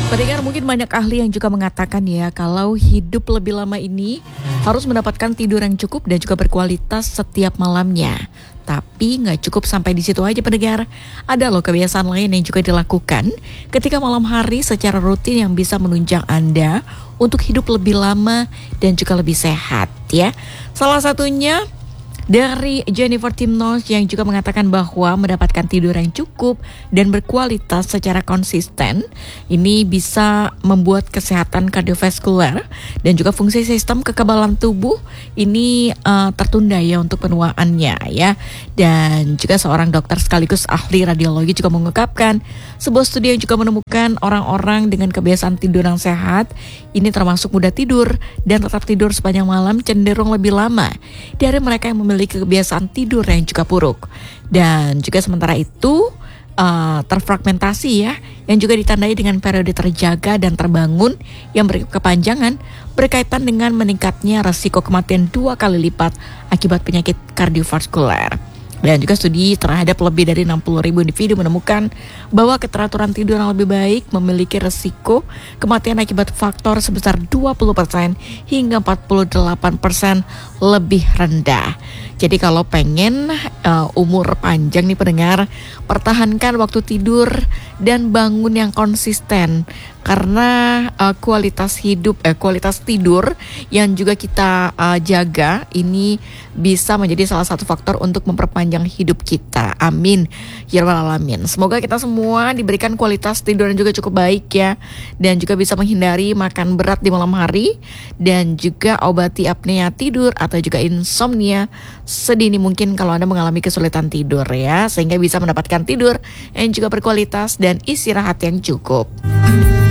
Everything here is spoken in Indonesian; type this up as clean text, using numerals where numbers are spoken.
Pendengar, mungkin banyak ahli yang juga mengatakan ya kalau hidup lebih lama ini harus mendapatkan tidur yang cukup dan juga berkualitas setiap malamnya. Tapi nggak cukup sampai di situ aja pendengar. Ada loh kebiasaan lain yang juga dilakukan ketika malam hari secara rutin yang bisa menunjang Anda untuk hidup lebih lama dan juga lebih sehat ya. Salah satunya dari Jennifer Timnos yang juga mengatakan bahwa mendapatkan tidur yang cukup dan berkualitas secara konsisten ini bisa membuat kesehatan kardiovaskuler dan juga fungsi sistem kekebalan tubuh ini tertunda ya untuk penuaannya ya. Dan juga seorang dokter sekaligus ahli radiologi juga mengungkapkan sebuah studi yang juga menemukan orang-orang dengan kebiasaan tidur yang sehat ini termasuk mudah tidur dan tetap tidur sepanjang malam cenderung lebih lama dari mereka yang memiliki kebiasaan tidur yang juga buruk. Dan juga sementara itu terfragmentasi ya, yang juga ditandai dengan periode terjaga dan terbangun yang berkepanjangan berkaitan dengan meningkatnya resiko kematian 2 kali lipat akibat penyakit kardiovaskuler. Dan juga studi terhadap lebih dari 60.000 individu menemukan bahwa keteraturan tidur yang lebih baik memiliki resiko kematian akibat faktor sebesar 20% hingga 48% lebih rendah. Jadi kalau pengen umur panjang nih pendengar, pertahankan waktu tidur dan bangun yang konsisten. Karena kualitas tidur yang juga kita jaga ini bisa menjadi salah satu faktor untuk memperpanjang hidup kita. Amin ya rabbal alamin. Semoga kita semua diberikan kualitas tidur yang juga cukup baik ya, dan juga bisa menghindari makan berat di malam hari dan juga obati apnea tidur atau juga insomnia sedini mungkin kalau Anda mengalami kesulitan tidur ya, sehingga bisa mendapatkan tidur yang juga berkualitas dan istirahat yang cukup.